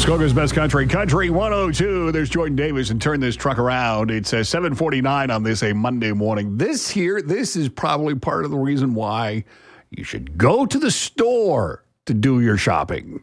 Muskoka's Best Country, Country 102. There's Jordan Davis, and turn this truck around. It's 7:49 on this a Monday morning. This is probably part of the reason why you should go to the store to do your shopping.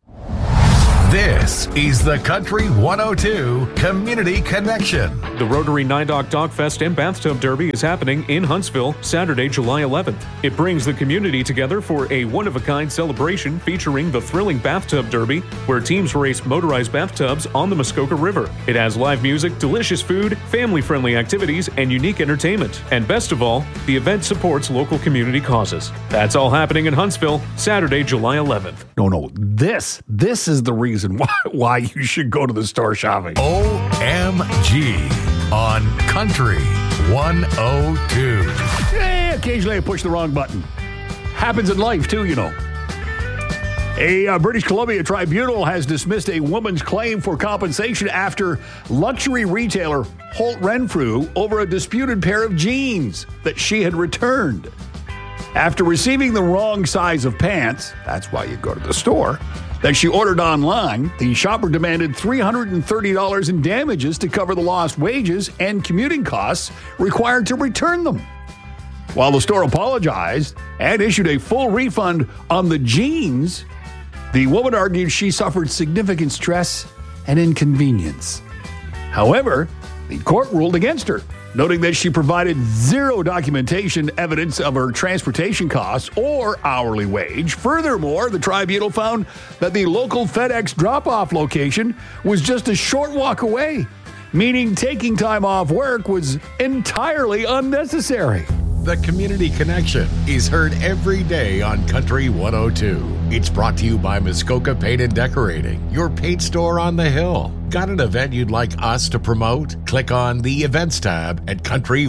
This is the Country 102 Community Connection. The Rotary Nine Dog Fest and Bathtub Derby is happening in Huntsville Saturday, July 11th. It brings the community together for a one-of-a-kind celebration featuring the thrilling Bathtub Derby, where teams race motorized bathtubs on the Muskoka River. It has live music, delicious food, family-friendly activities, and unique entertainment. And best of all, the event supports local community causes. That's all happening in Huntsville Saturday, July 11th. No, this is the reason why you should go to the store shopping. OMG on Country 102. Yeah, occasionally I push the wrong button. Happens in life too, you know. A British Columbia tribunal has dismissed a woman's claim for compensation after luxury retailer Holt Renfrew over a disputed pair of jeans that she had returned. After receiving the wrong size of pants, that's why you go to the store, that she ordered online, the shopper demanded $330 in damages to cover the lost wages and commuting costs required to return them. While the store apologized and issued a full refund on the jeans, the woman argued she suffered significant stress and inconvenience. However, the court ruled against her, noting that she provided zero documentation evidence of her transportation costs or hourly wage. Furthermore, the tribunal found that the local FedEx drop-off location was just a short walk away, meaning taking time off work was entirely unnecessary. The Community Connection is heard every day on Country 102. It's brought to you by Muskoka Paint and Decorating, your paint store on the hill. Got an event you'd like us to promote? Click on the Events tab at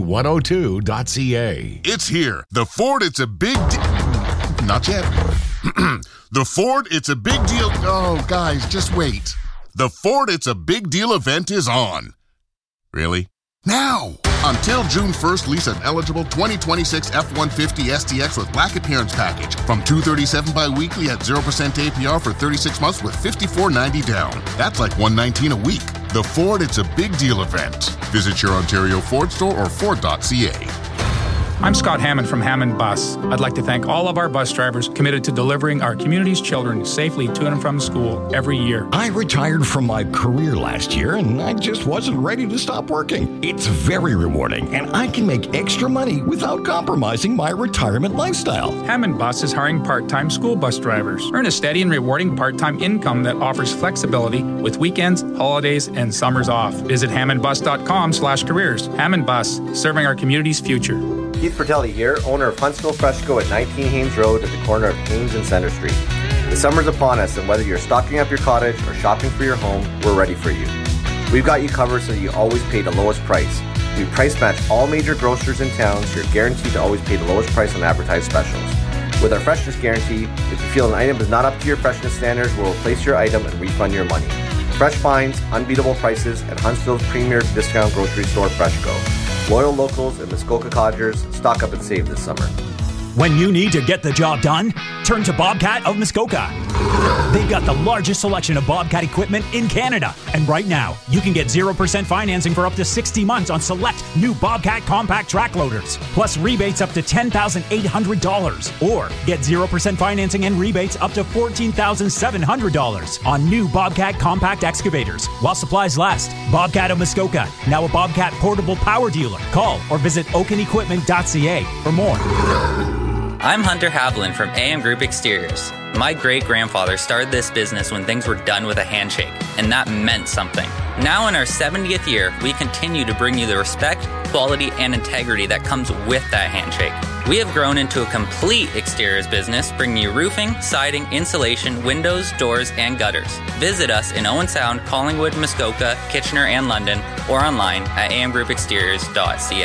country102.ca. It's here. The Ford It's a Big Not yet. The Ford It's a Big Deal. Oh, guys, just wait. The Ford It's a Big Deal event is on. Really? Now! Until June 1st, lease an eligible 2026 F-150 STX with black appearance package from $237 bi-weekly at 0% APR for 36 months with $54.90 down. That's like $119 a week. The Ford It's a Big Deal event. Visit your Ontario Ford store or Ford.ca. I'm Scott Hammond from Hammond Bus. I'd like to thank all of our bus drivers committed to delivering our community's children safely to and from school every year. I retired from my career last year and I just wasn't ready to stop working. It's very rewarding and I can make extra money without compromising my retirement lifestyle. Hammond Bus is hiring part-time school bus drivers. Earn a steady and rewarding part-time income that offers flexibility with weekends, holidays, and summers off. Visit hammondbus.com/careers. Hammond Bus, serving our community's future. Keith Fratelli here, owner of Huntsville Fresh Go at 19 Haynes Road at the corner of Haynes and Center Street. The summer's upon us, and whether you're stocking up your cottage or shopping for your home, we're ready for you. We've got you covered so you always pay the lowest price. We price match all major grocers in town, so you're guaranteed to always pay the lowest price on advertised specials. With our freshness guarantee, if you feel an item is not up to your freshness standards, we'll replace your item and refund your money. Fresh finds, unbeatable prices at Huntsville's premier discount grocery store, Fresh Go. Loyal locals and Muskoka Codgers, stock up and save this summer. When you need to get the job done, turn to Bobcat of Muskoka. They've got the largest selection of Bobcat equipment in Canada. And right now, you can get 0% financing for up to 60 months on select new Bobcat compact track loaders, plus rebates up to $10,800. Or get 0% financing and rebates up to $14,700 on new Bobcat compact excavators while supplies last. Bobcat of Muskoka, now a Bobcat portable power dealer. Call or visit oakenequipment.ca for more. I'm Hunter Haviland from AM Group Exteriors. My great-grandfather started this business when things were done with a handshake, and that meant something. Now in our 70th year, we continue to bring you the respect, quality, and integrity that comes with that handshake. We have grown into a complete exteriors business, bringing you roofing, siding, insulation, windows, doors, and gutters. Visit us in Owen Sound, Collingwood, Muskoka, Kitchener, and London, or online at amgroupexteriors.ca.